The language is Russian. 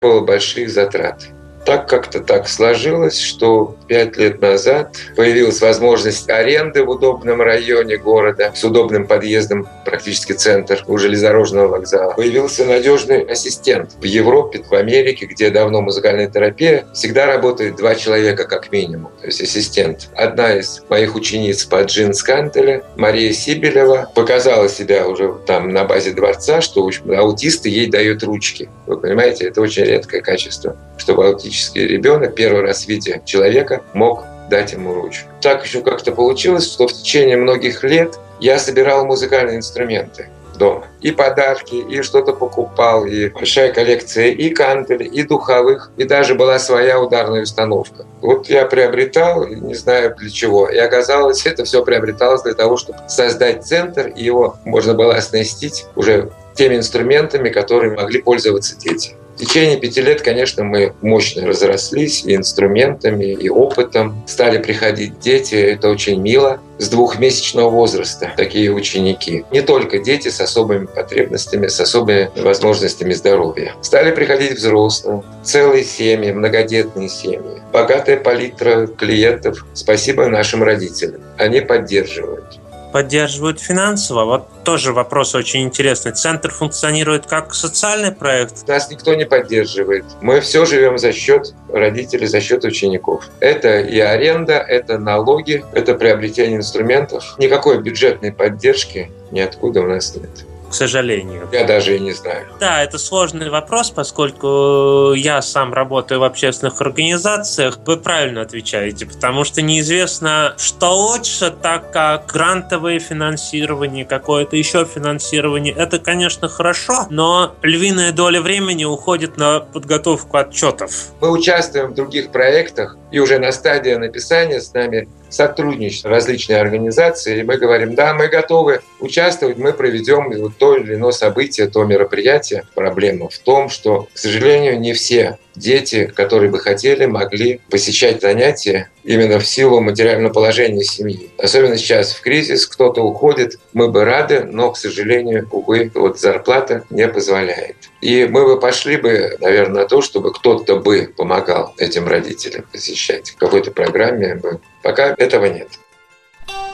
было больших затрат. Так как-то так сложилось, что 5 лет назад появилась возможность аренды в удобном районе города с удобным подъездом, практически центр у железнодорожного вокзала. Появился надежный ассистент. В Европе, в Америке, где давно музыкальная терапия, всегда работает 2 человека как минимум, то есть ассистент. Одна из моих учениц по джин-скантеле, Мария Сибелева, показала себя уже там на базе дворца, что, в общем, аутисты ей дают ручки. Вы понимаете, это очень редкое качество, чтобы аутический ребенок первый раз в виде человека мог дать ему ручку. Так еще как-то получилось, что в течение многих лет я собирал музыкальные инструменты дома. И подарки, и что-то покупал, и большая коллекция и кантелей, и духовых, и даже была своя ударная установка. Вот я приобретал, не знаю для чего, и оказалось, это все приобреталось для того, чтобы создать центр, и его можно было оснастить уже теми инструментами, которыми могли пользоваться дети. В течение 5 лет, конечно, мы мощно разрослись и инструментами, и опытом. Стали приходить дети, это очень мило, с 2-месячного возраста такие ученики. Не только дети с особыми потребностями, с особыми возможностями здоровья. Стали приходить взрослые, целые семьи, многодетные семьи. Богатая палитра клиентов. Спасибо нашим родителям. Они поддерживают. Поддерживают финансово. Вот тоже вопрос очень интересный. Центр функционирует как социальный проект? Нас никто не поддерживает. Мы все живем за счет родителей, за счет учеников. Это и аренда, это налоги, это приобретение инструментов. Никакой бюджетной поддержки ниоткуда у нас нет. К сожалению. Я даже и не знаю. Да, это сложный вопрос, поскольку я сам работаю в общественных организациях. Вы правильно отвечаете, потому что неизвестно, что лучше, так как грантовое финансирование, какое-то еще финансирование, это, конечно, хорошо, но львиная доля времени уходит на подготовку отчетов. Мы участвуем в других проектах, и уже на стадии написания с нами сотрудничают различные организации, и мы говорим, да, мы готовы участвовать, мы проведем то или иное событие, то мероприятие. Проблема в том, что, к сожалению, не все дети, которые бы хотели, могли посещать занятия именно в силу материального положения семьи. Особенно сейчас в кризис кто-то уходит, мы бы рады, но, к сожалению, увы, вот зарплата не позволяет. И мы бы пошли бы, наверное, на то, чтобы кто-то бы помогал этим родителям посещать в какой-то программе. Пока этого нет.